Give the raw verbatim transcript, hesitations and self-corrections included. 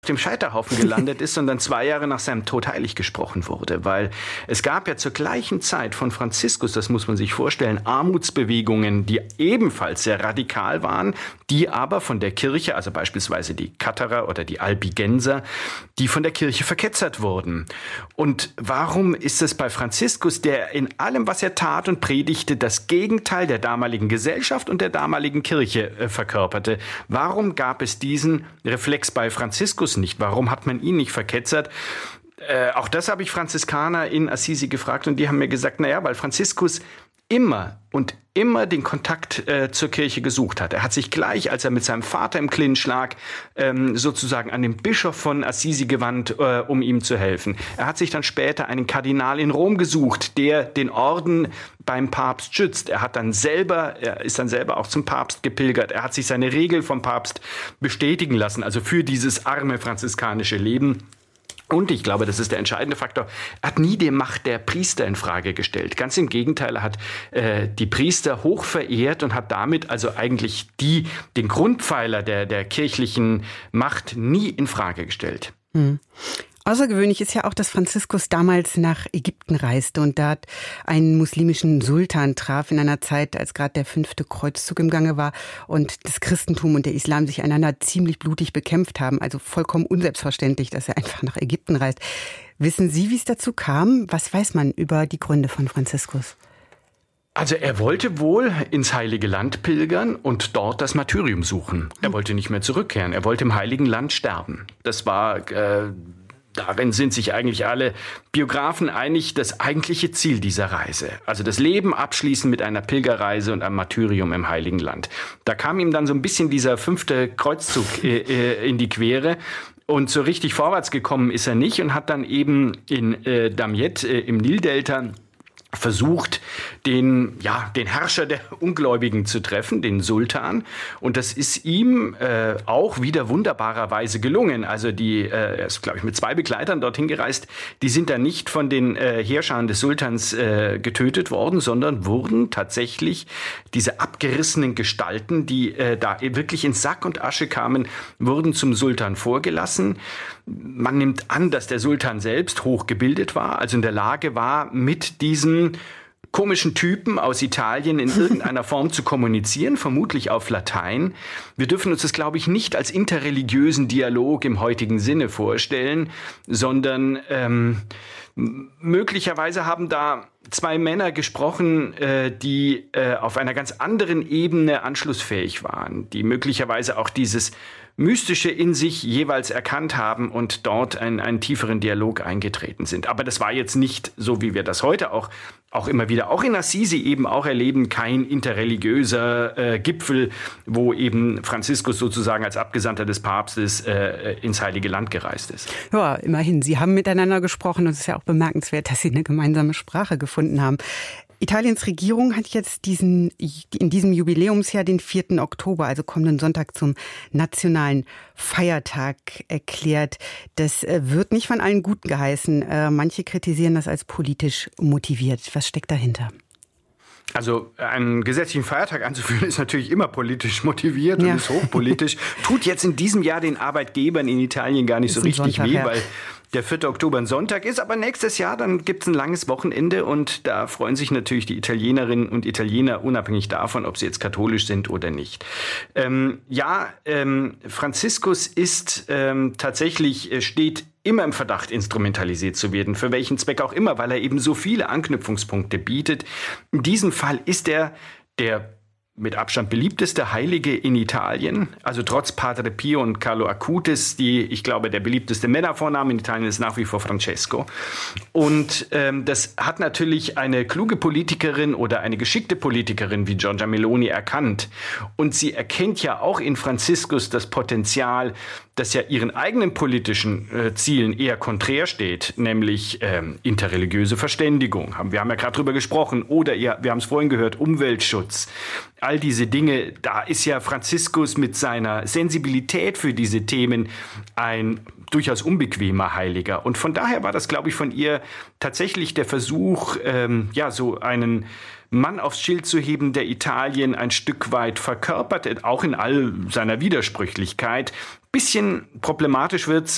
dem Scheiterhaufen gelandet ist, sondern zwei Jahre nach seinem Tod heilig gesprochen wurde. Weil es gab ja zur gleichen Zeit von Franziskus, das muss man sich vorstellen, Armutsbewegungen, die ebenfalls sehr radikal waren, die aber von der Kirche, also beispielsweise die Katharer oder die Albigenser, die von der Kirche verketzert wurden. Und warum ist es bei Franziskus, der in allem, was er tat und predigte, das Gegenteil der damaligen Gesellschaft und der damaligen Kirche äh, verkörperte? Warum gab es diesen Reflex bei Franziskus nicht? Warum hat man ihn nicht verketzert? Äh, auch das habe ich Franziskaner in Assisi gefragt und die haben mir gesagt, naja, weil Franziskus immer und immer den Kontakt äh, zur Kirche gesucht hat. Er hat sich gleich, als er mit seinem Vater im Clinch lag, ähm, sozusagen an den Bischof von Assisi gewandt, äh, um ihm zu helfen. Er hat sich dann später einen Kardinal in Rom gesucht, der den Orden beim Papst schützt. Er hat dann selber, er ist dann selber auch zum Papst gepilgert. Er hat sich seine Regel vom Papst bestätigen lassen, also für dieses arme franziskanische Leben. Und ich glaube, das ist der entscheidende Faktor, er hat nie die Macht der Priester in Frage gestellt. Ganz im Gegenteil, er hat äh, die Priester hoch verehrt und hat damit also eigentlich die, den Grundpfeiler der, der kirchlichen Macht nie in Frage gestellt. Hm. Außergewöhnlich ist ja auch, dass Franziskus damals nach Ägypten reiste und dort einen muslimischen Sultan traf in einer Zeit, als gerade der fünfte Kreuzzug im Gange war und das Christentum und der Islam sich einander ziemlich blutig bekämpft haben. Also vollkommen unselbstverständlich, dass er einfach nach Ägypten reist. Wissen Sie, wie es dazu kam? Was weiß man über die Gründe von Franziskus? Also er wollte wohl ins Heilige Land pilgern und dort das Martyrium suchen. Er wollte nicht mehr zurückkehren. Er wollte im Heiligen Land sterben. Das war... Äh, Darin sind sich eigentlich alle Biografen einig, das eigentliche Ziel dieser Reise. Also das Leben abschließen mit einer Pilgerreise und einem Martyrium im Heiligen Land. Da kam ihm dann so ein bisschen dieser fünfte Kreuzzug äh, in die Quere. Und so richtig vorwärts gekommen ist er nicht und hat dann eben in äh, Damiette äh, im Nildelta versucht, den, ja, den Herrscher der Ungläubigen zu treffen, den Sultan. Und das ist ihm äh, auch wieder wunderbarerweise gelungen. Also die, äh, er ist, glaube ich, mit zwei Begleitern dorthin gereist. Die sind dann nicht von den äh, Heerscharen des Sultans äh, getötet worden, sondern wurden tatsächlich diese abgerissenen Gestalten, die äh, da wirklich in Sack und Asche kamen, wurden zum Sultan vorgelassen. Man nimmt an, dass der Sultan selbst hochgebildet war, also in der Lage war, mit diesen komischen Typen aus Italien in irgendeiner Form zu kommunizieren, vermutlich auf Latein. Wir dürfen uns das, glaube ich, nicht als interreligiösen Dialog im heutigen Sinne vorstellen, sondern ähm, möglicherweise haben da zwei Männer gesprochen, äh, die äh, auf einer ganz anderen Ebene anschlussfähig waren, die möglicherweise auch dieses Mystische in sich jeweils erkannt haben und dort einen, einen tieferen Dialog eingetreten sind. Aber das war jetzt nicht so, wie wir das heute auch, auch immer wieder, auch in Assisi eben auch erleben, kein interreligiöser äh, Gipfel, wo eben Franziskus sozusagen als Abgesandter des Papstes äh, ins Heilige Land gereist ist. Ja, immerhin. Sie haben miteinander gesprochen und es ist ja auch bemerkenswert, dass Sie eine gemeinsame Sprache gefunden haben. Italiens Regierung hat jetzt diesen, in diesem Jubiläumsjahr den vierten Oktober, also kommenden Sonntag, zum nationalen Feiertag erklärt. Das wird nicht von allen gut geheißen. Manche kritisieren das als politisch motiviert. Was steckt dahinter? Also einen gesetzlichen Feiertag anzuführen, ist natürlich immer politisch motiviert und ja. ist hochpolitisch. Tut jetzt in diesem Jahr den Arbeitgebern in Italien gar nicht so richtig Sonntag, weh, ja. weil der vierte Oktober ein Sonntag ist. Aber nächstes Jahr, dann gibt's ein langes Wochenende und da freuen sich natürlich die Italienerinnen und Italiener, unabhängig davon, ob sie jetzt katholisch sind oder nicht. Ähm, ja, ähm, Franziskus ist ähm, tatsächlich, äh, steht immer im Verdacht, instrumentalisiert zu werden, für welchen Zweck auch immer, weil er eben so viele Anknüpfungspunkte bietet. In diesem Fall ist er der mit Abstand beliebteste Heilige in Italien, also trotz Padre Pio und Carlo Acutis, die, ich glaube, der beliebteste Männervorname in Italien ist nach wie vor Francesco. Und ähm, das hat natürlich eine kluge Politikerin oder eine geschickte Politikerin wie Giorgia Meloni erkannt. Und sie erkennt ja auch in Franziskus das Potenzial, das ja ihren eigenen politischen äh, Zielen eher konträr steht, nämlich ähm, interreligiöse Verständigung. Wir haben ja gerade drüber gesprochen. Oder ihr, wir haben es vorhin gehört, Umweltschutz. All diese Dinge, da ist ja Franziskus mit seiner Sensibilität für diese Themen ein durchaus unbequemer Heiliger. Und von daher war das, glaube ich, von ihr tatsächlich der Versuch, ähm, ja, so einen Mann aufs Schild zu heben, der Italien ein Stück weit verkörpert, auch in all seiner Widersprüchlichkeit. Bisschen problematisch wird's,